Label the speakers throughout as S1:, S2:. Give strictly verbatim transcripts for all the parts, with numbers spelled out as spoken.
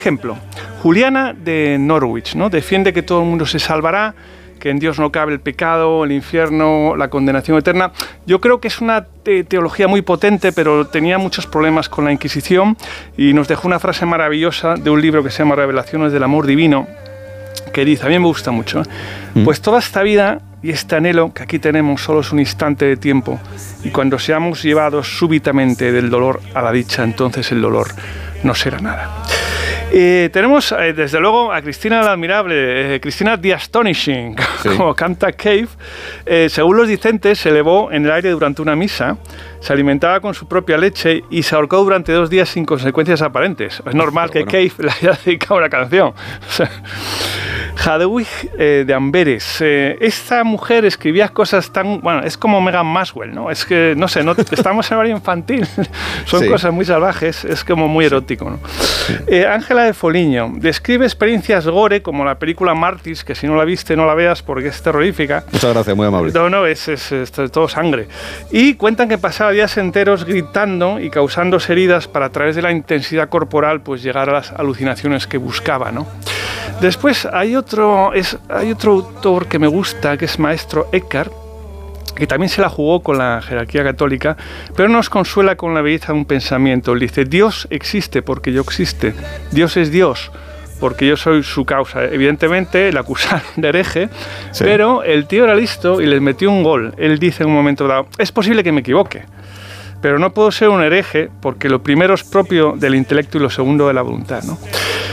S1: Ejemplo, Juliana de Norwich, ¿no? Defiende que todo el mundo se salvará, que en Dios no cabe el pecado, el infierno, la condenación eterna. Yo creo que es una te- teología muy potente, pero tenía muchos problemas con la Inquisición y nos dejó una frase maravillosa de un libro que se llama Revelaciones del Amor Divino, que dice, a mí me gusta mucho, ¿eh? Mm. Pues toda esta vida y este anhelo que aquí tenemos solo es un instante de tiempo, y cuando seamos llevados súbitamente del dolor a la dicha, entonces el dolor no será nada. Eh, tenemos, eh, desde luego, a Cristina la Admirable, eh, Cristina the Astonishing, sí. Como canta Cave. Eh, según los dicentes, se elevó en el aire durante una misa, se alimentaba con su propia leche y se ahorcó durante dos días sin consecuencias aparentes. Es normal Pero que bueno. Cave le haya dedicado una canción. O sea, Jadewig eh, de Amberes. Eh, esta mujer escribía cosas tan... Bueno, es como Meghan Maxwell, ¿no? Es que, no sé, no, estamos en horario infantil. Son sí. cosas muy salvajes, es como muy erótico, ¿no? Eh, Ángela de Foligno describe experiencias gore como la película Martyrs, que si no la viste no la veas porque es terrorífica.
S2: Muchas gracias, muy amable.
S1: No, no, es, es, es, es todo sangre. Y cuentan que pasaba días enteros gritando y causándose heridas para, a través de la intensidad corporal, pues llegar a las alucinaciones que buscaba, ¿no? Después hay otro, es, hay otro autor que me gusta, que es Maestro Eckhart, que también se la jugó con la jerarquía católica, pero nos consuela con la belleza de un pensamiento. Él dice, Dios existe porque yo existe, Dios es Dios porque yo soy su causa. Evidentemente, le acusaron de hereje, sí. pero el tío era listo y les metió un gol. Él dice en un momento dado, es posible que me equivoque, pero no puedo ser un hereje porque lo primero es propio del intelecto y lo segundo de la voluntad, ¿no?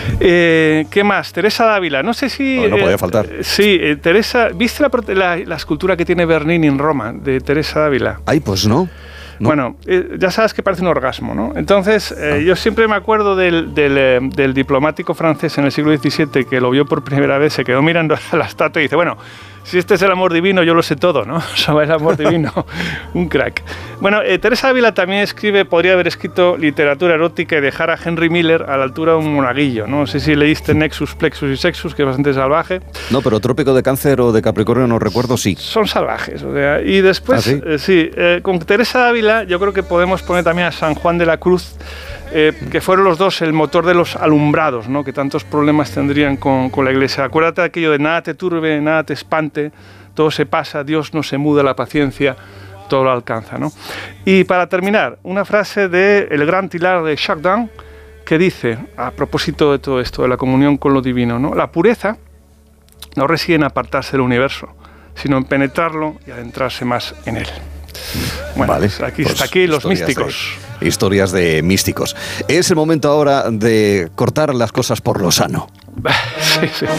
S1: Eh, ¿Qué más? Teresa Dávila. No sé si...
S2: No, no podía
S1: eh,
S2: faltar.
S1: Sí, eh, Teresa... ¿Viste la, la, la escultura que tiene Bernini en Roma, de Teresa Dávila?
S2: Ay, pues no. No.
S1: Bueno, eh, ya sabes que parece un orgasmo, ¿no? Entonces, eh, ah. yo siempre me acuerdo del, del, eh, del diplomático francés en el siglo diecisiete que lo vio por primera vez, se quedó mirando a la estatua y dice, bueno, si este es el amor divino, yo lo sé todo, ¿no? Sobre el amor divino, un crack. Bueno, eh, Teresa Ávila también escribe, podría haber escrito literatura erótica y dejar a Henry Miller a la altura de un monaguillo, ¿no? No sé si leíste Nexus, Plexus y Sexus, que es bastante salvaje.
S2: No, pero Trópico de Cáncer o de Capricornio no recuerdo, sí.
S1: Son salvajes, o sea, y después, ¿Ah, sí? Eh, sí eh, con Teresa Ávila yo creo que podemos poner también a San Juan de la Cruz, eh, que fueron los dos el motor de los alumbrados, ¿no? Que tantos problemas tendrían con, con la Iglesia. Acuérdate de aquello de nada te turbe, nada te espante, todo se pasa, Dios no se muda, la paciencia todo lo alcanza, ¿no? Y para terminar, una frase de el gran Tilar de Chardin, que dice, a propósito de todo esto, de la comunión con lo divino, ¿no? La pureza no reside en apartarse del universo, sino en penetrarlo y adentrarse más en él. Bueno,
S2: vale,
S1: pues aquí
S2: pues
S1: está aquí los místicos.
S2: De, historias de místicos. Es el momento ahora de cortar las cosas por lo sano.
S1: Sí, sí.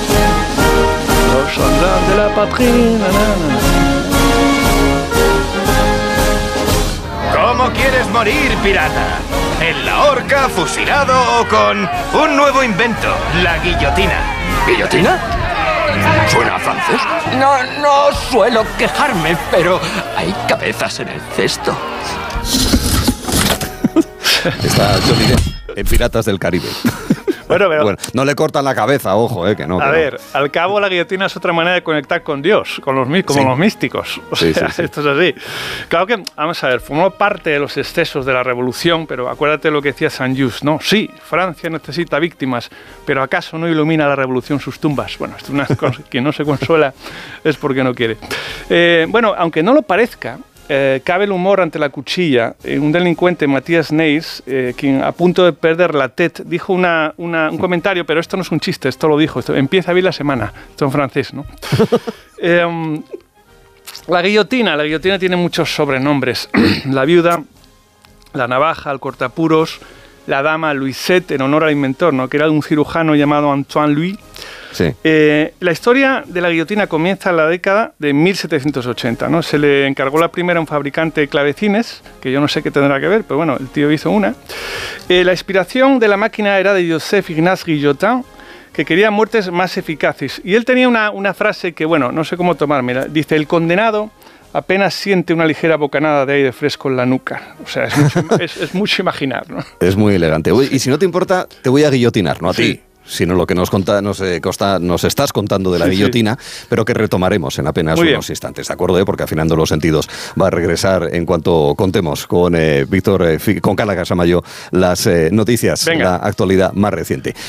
S1: Los soldados de la patria.
S3: ¿Cómo quieres morir, pirata? ¿En la horca, fusilado o con un nuevo invento, la guillotina?
S4: ¿Guillotina? ¿Suena a francés? No, no suelo quejarme, pero hay cabezas en el cesto.
S2: Está Johnny Depp en Piratas del Caribe.
S1: Bueno, pero,
S2: bueno, no le cortan la cabeza, ojo, eh, que no.
S1: A
S2: que
S1: ver,
S2: no.
S1: Al cabo la guillotina es otra manera de conectar con Dios, con los, como sí. los místicos. O sí, sea, sí, sí. Esto es así. Claro que, vamos a ver, formó parte de los excesos de la revolución, pero acuérdate lo que decía Saint-Just, ¿no? Sí, Francia necesita víctimas, pero ¿acaso no ilumina la revolución sus tumbas? Bueno, esto es una cosa que no se consuela, es porque no quiere. Eh, bueno, aunque no lo parezca, Eh, cabe el humor ante la cuchilla. Eh, un delincuente, Matías Neis, eh, quien a punto de perder la tête, dijo una, una, un comentario, pero esto no es un chiste, esto lo dijo, esto, empieza bien la semana, esto en francés, ¿no? eh, um, la guillotina, la guillotina tiene muchos sobrenombres. La viuda, la navaja, el cortapuros, la dama Louisette, en honor al inventor, ¿no? Que era un cirujano llamado Antoine Louis.
S2: Sí.
S1: Eh, la historia de la guillotina comienza en la década de mil setecientos ochenta, ¿no? Se le encargó la primera a un fabricante de clavecines, que yo no sé qué tendrá que ver, pero bueno, el tío hizo una. Eh, la inspiración de la máquina era de Joseph Ignace Guillotin, que quería muertes más eficaces. Y él tenía una, una frase que, bueno, no sé cómo tomar, mira, dice, el condenado apenas siente una ligera bocanada de aire fresco en la nuca. O sea, es mucho, es, es mucho imaginar, ¿no?
S2: Es muy elegante. Y si no te importa, te voy a guillotinar, ¿no? A
S1: sí.
S2: ti. sino lo que nos, conta, nos, eh, costa, nos estás contando de la sí, guillotina, sí. pero que retomaremos en apenas Muy unos bien. instantes, ¿de acuerdo? ¿Eh? Porque afinando los sentidos va a regresar en cuanto contemos con eh, Víctor, eh, con Carla Casamayo, las eh, noticias, Venga. la actualidad más reciente.